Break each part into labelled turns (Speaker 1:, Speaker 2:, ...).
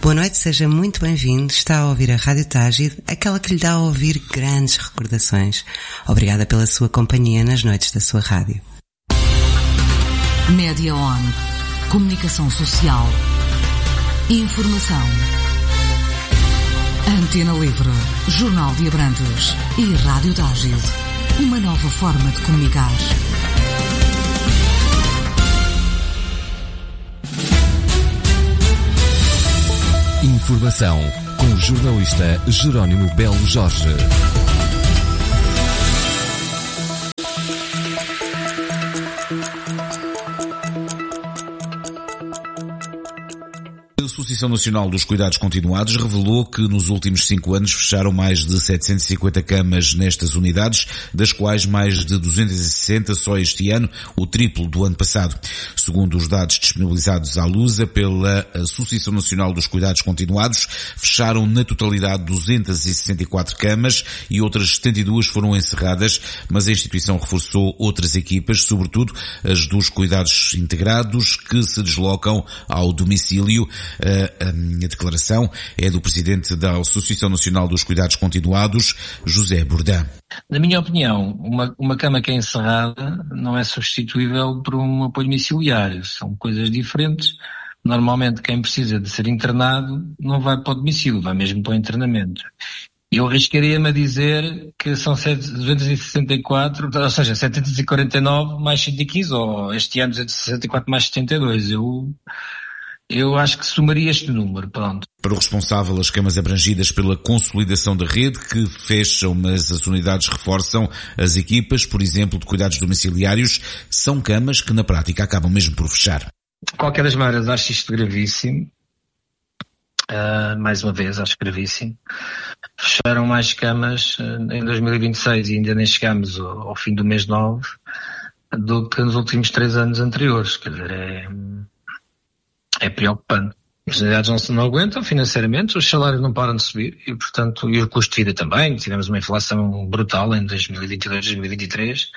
Speaker 1: Boa noite, seja muito bem-vindo. Está a ouvir a Rádio Tágide, aquela que lhe dá a ouvir grandes recordações. Obrigada pela sua companhia nas noites da sua rádio.
Speaker 2: Média On. Comunicação social. Informação. Antena Livre. Jornal de Abrantes. E Rádio Tágide. Uma nova forma de comunicar.
Speaker 3: Informação com o jornalista Jerónimo Belo Jorge.
Speaker 4: A Associação Nacional dos Cuidados Continuados revelou que nos últimos 5 anos fecharam mais de 750 camas nestas unidades, das quais mais de 260 só este ano, o triplo do ano passado. Segundo os dados disponibilizados à Lusa pela Associação Nacional dos Cuidados Continuados, fecharam na totalidade 264 camas e outras 72 foram encerradas, mas a instituição reforçou outras equipas, sobretudo as dos cuidados integrados, que se deslocam ao domicílio. A declaração é do Presidente da Associação Nacional dos Cuidados Continuados, José Bourdin.
Speaker 5: Na minha opinião, uma cama que é encerrada não é substituível por um apoio domiciliário. São coisas diferentes. Normalmente quem precisa de ser internado não vai para o domicílio, vai mesmo para o internamento. Eu arriscaria-me a dizer que são 264, ou seja, 749 mais 115, ou este ano 264 mais 72. Eu acho que somaria este número, pronto.
Speaker 4: Para o responsável, as camas abrangidas pela consolidação da rede, que fecham, mas as unidades reforçam as equipas, por exemplo, de cuidados domiciliários, são camas que na prática acabam mesmo por fechar.
Speaker 5: De qualquer das maneiras, acho isto gravíssimo. Mais uma vez, acho gravíssimo. Fecharam mais camas em 2026 e ainda nem chegamos ao fim do mês 9 do que nos últimos 3 anos anteriores. Quer dizer, é preocupante. As unidades não aguentam financeiramente, os salários não param de subir e, portanto, e o custo de vida também. Tivemos uma inflação brutal em 2022, 2023.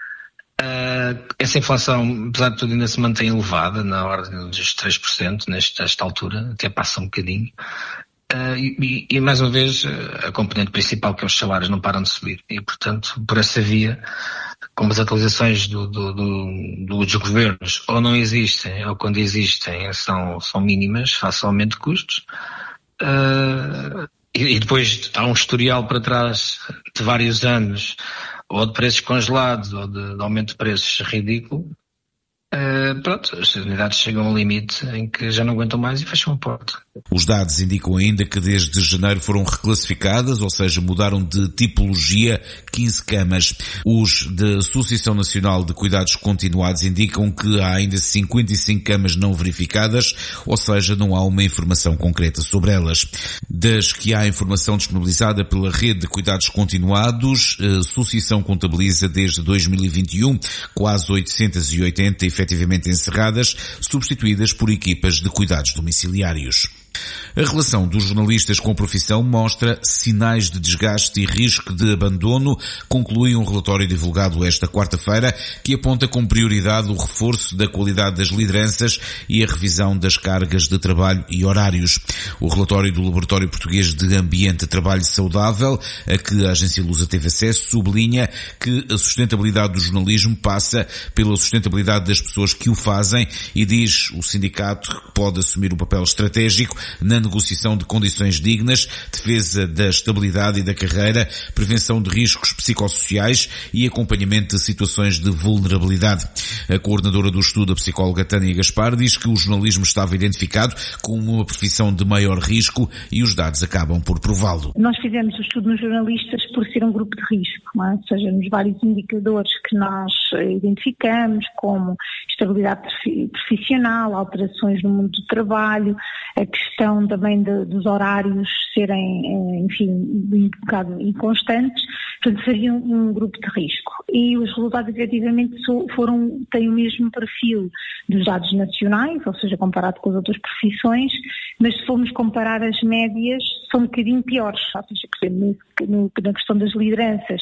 Speaker 5: Essa inflação, apesar de tudo, ainda se mantém elevada, na ordem dos 3% nesta altura, até passa um bocadinho. E mais uma vez, a componente principal, que é os salários, não param de subir. E, portanto, por essa via, como as atualizações dos governos ou não existem, ou quando existem são mínimas, face ao aumento de custos, e depois há um historial para trás de vários anos, ou de preços congelados, ou de aumento de preços ridículo, pronto, as unidades chegam ao limite em que já não aguentam mais e fecham a porta.
Speaker 4: Os dados indicam ainda que desde janeiro foram reclassificadas, ou seja, mudaram de tipologia 15 camas. Os da Associação Nacional de Cuidados Continuados indicam que há ainda 55 camas não verificadas, ou seja, não há uma informação concreta sobre elas. Das que há informação disponibilizada pela Rede de Cuidados Continuados, a Associação contabiliza desde 2021 quase 880 efetivamente encerradas, substituídas por equipas de cuidados domiciliários. A relação dos jornalistas com a profissão mostra sinais de desgaste e risco de abandono, conclui um relatório divulgado esta quarta-feira, que aponta como prioridade o reforço da qualidade das lideranças e a revisão das cargas de trabalho e horários. O relatório do Laboratório Português de Ambiente de Trabalho Saudável, a que a agência Lusa teve acesso, sublinha que a sustentabilidade do jornalismo passa pela sustentabilidade das pessoas que o fazem e diz o sindicato que pode assumir um papel estratégico na negociação de condições dignas, defesa da estabilidade e da carreira, prevenção de riscos psicossociais e acompanhamento de situações de vulnerabilidade. A coordenadora do estudo, a psicóloga Tânia Gaspar, diz que o jornalismo estava identificado como uma profissão de maior risco e os dados acabam por prová-lo.
Speaker 6: Nós fizemos o estudo nos jornalistas por ser um grupo de risco, não é? Ou seja, nos vários indicadores que nós identificamos, como estabilidade profissional, alterações no mundo do trabalho, a questão também dos horários serem, enfim, um bocado inconstantes, portanto seria um grupo de risco. E os resultados efetivamente têm o mesmo perfil dos dados nacionais, ou seja, comparado com as outras profissões, mas se formos comparar as médias, são um bocadinho piores. Ou seja, por exemplo, na questão das lideranças,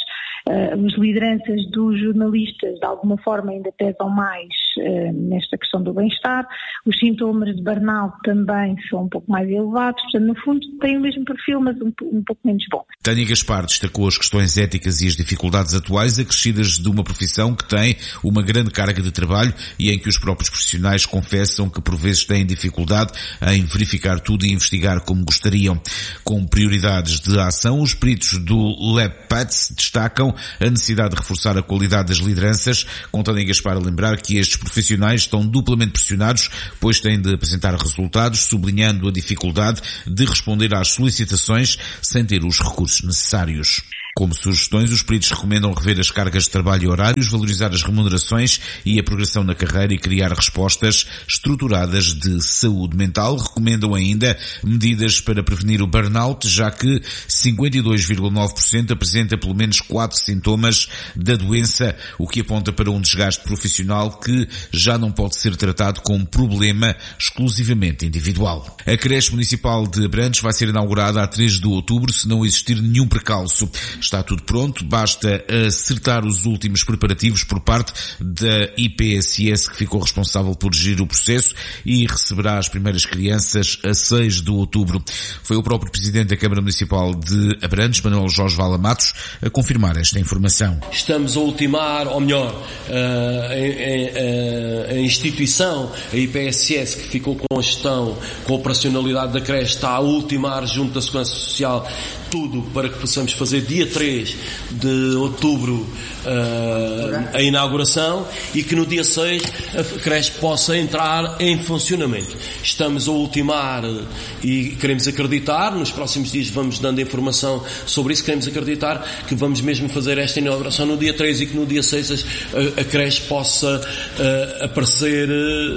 Speaker 6: as lideranças dos jornalistas de alguma forma ainda pesam mais nesta questão do bem-estar, os sintomas de burnout também são um pouco mais elevados, portanto no fundo têm o mesmo perfil, mas um pouco menos bom.
Speaker 4: Tânia Gaspar destacou as questões éticas e as dificuldades atuais acrescidas de uma profissão que tem uma grande carga de trabalho e em que os próprios profissionais confessam que por vezes têm dificuldade em verificar tudo e investigar como gostariam. Com prioridades de ação, os peritos do LabPats destacam a necessidade de reforçar a qualidade das lideranças, com Tânia Gaspar a lembrar que estes profissionais estão duplamente pressionados, pois têm de apresentar resultados, sublinhando a dificuldade de responder às solicitações sem ter os recursos necessários. Como sugestões, os peritos recomendam rever as cargas de trabalho e horários, valorizar as remunerações e a progressão na carreira e criar respostas estruturadas de saúde mental. Recomendam ainda medidas para prevenir o burnout, já que 52,9% apresenta pelo menos 4 sintomas da doença, o que aponta para um desgaste profissional que já não pode ser tratado como problema exclusivamente individual. A creche municipal de Abrantes vai ser inaugurada a 3 de outubro, se não existir nenhum precalço. Está tudo pronto, basta acertar os últimos preparativos por parte da IPSS, que ficou responsável por gerir o processo, e receberá as primeiras crianças a 6 de outubro. Foi o próprio Presidente da Câmara Municipal de Abrantes, Manuel Jorge Vala Matos, a confirmar esta informação.
Speaker 7: Estamos a ultimar, ou melhor, a instituição, a IPSS, que ficou com a gestão, com a operacionalidade da creche, está a ultimar junto da Segurança Social tudo para que possamos fazer dia 3 de outubro a inauguração e que no dia 6 a creche possa entrar em funcionamento. Estamos a ultimar e queremos acreditar, nos próximos dias vamos dando informação sobre isso, queremos acreditar que vamos mesmo fazer esta inauguração no dia 3 e que no dia 6 a creche possa aparecer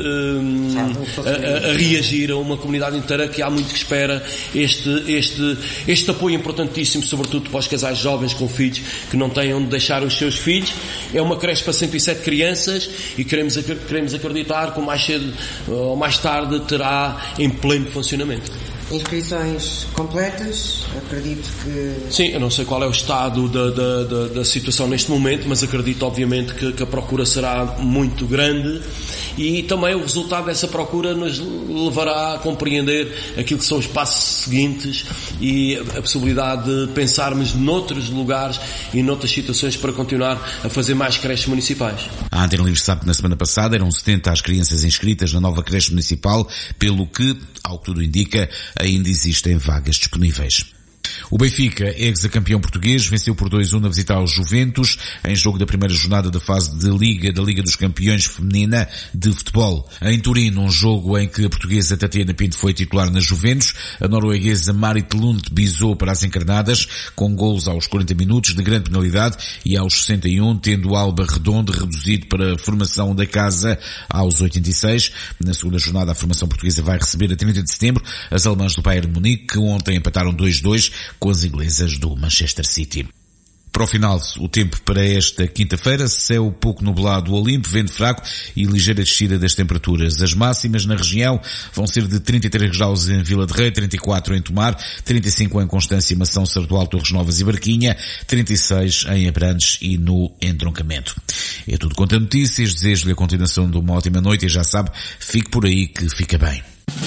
Speaker 7: a reagir a uma comunidade inteira que há muito que espera este apoio importantíssimo, sobretudo para os casais jovens com filhos que não têm onde deixar os seus filhos. É uma creche para 107 crianças e queremos acreditar que mais cedo ou mais tarde terá em pleno funcionamento.
Speaker 1: Inscrições completas, acredito que...
Speaker 7: Sim, eu não sei qual é o estado da situação neste momento, mas acredito obviamente que a procura será muito grande e também o resultado dessa procura nos levará a compreender aquilo que são os passos seguintes e a possibilidade de pensarmos noutros lugares e noutras situações para continuar a fazer mais creches municipais.
Speaker 4: A Antena Livre sabe que na semana passada eram 70 as crianças inscritas na nova creche municipal, pelo que, ao que tudo indica, ainda existem vagas disponíveis. O Benfica, ex-campeão português, venceu por 2-1 na visita aos Juventus, em jogo da primeira jornada da fase de Liga da Liga dos Campeões Feminina de Futebol. Em Turim, num jogo em que a portuguesa Tatiana Pinto foi titular na Juventus, a norueguesa Marit Lund bisou para as encarnadas, com golos aos 40 minutos de grande penalidade e aos 61, tendo Alba Redondo reduzido para a formação da casa aos 86. Na segunda jornada, a formação portuguesa vai receber a 30 de setembro as alemãs do Bayern Munique, que ontem empataram 2-2 com as inglesas do Manchester City. Para o final, o tempo para esta quinta-feira: céu pouco nublado ou limpo, vento fraco e ligeira descida das temperaturas. As máximas na região vão ser de 33 graus em Vila de Rei, 34 em Tomar, 35 em Constância, Mação, Sardual, Torres Novas e Barquinha, 36 em Abrantes e no Entroncamento. É tudo quanto a notícias. Desejo-lhe a continuação de uma ótima noite e já sabe, fique por aí que fica bem.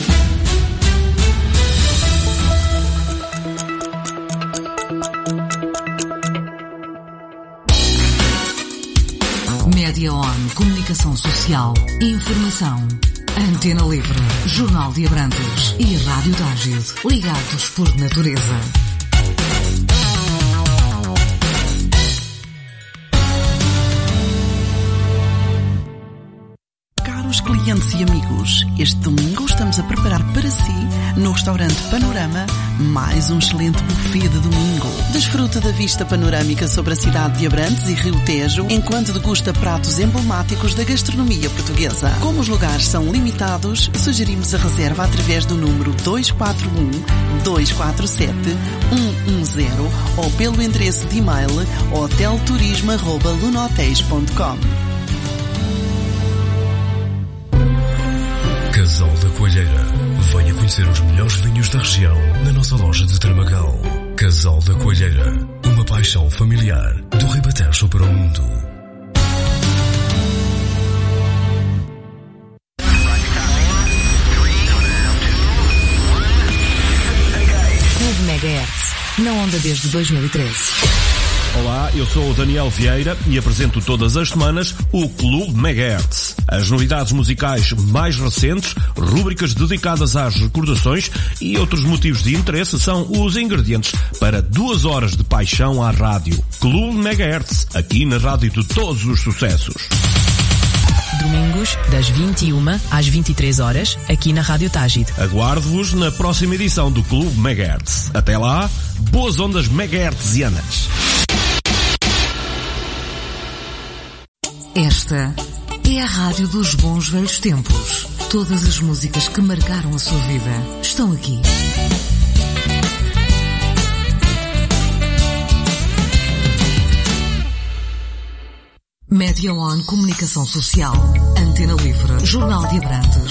Speaker 2: Média On, comunicação social, informação. Antena Livre, Jornal de Abrantes e Rádio Tágide, ligados por natureza.
Speaker 8: Caros clientes e amigos, este domingo estamos a preparar para si, no restaurante Panorama, mais um excelente buffet de domingo. Desfruta da vista panorâmica sobre a cidade de Abrantes e Rio Tejo, enquanto degusta pratos emblemáticos da gastronomia portuguesa. Como os lugares são limitados, sugerimos a reserva através do número 241-247-110 ou pelo endereço de e-mail hotelturismo@lunotéis.com.
Speaker 9: Casal da Coalheira. Venha conhecer os melhores vinhos da região na nossa loja de Tramagal. Casal da Coelheira, uma paixão familiar do Ribatejo para o mundo.
Speaker 2: Clube Megahertz, na onda desde 2013.
Speaker 10: Olá, eu sou o Daniel Vieira e apresento todas as semanas o Clube Megahertz. As novidades musicais mais recentes, rúbricas dedicadas às recordações e outros motivos de interesse são os ingredientes para 2 horas de paixão à rádio. Clube Megahertz, aqui na rádio de todos os sucessos.
Speaker 11: Domingos, das 21 às 23 horas, aqui na Rádio Tágide.
Speaker 10: Aguardo-vos na próxima edição do Clube Megahertz. Até lá, boas ondas megahertzianas.
Speaker 2: Esta é a rádio dos bons velhos tempos. Todas as músicas que marcaram a sua vida estão aqui. Media One Comunicação Social, Antena Livre, Jornal de Abrantes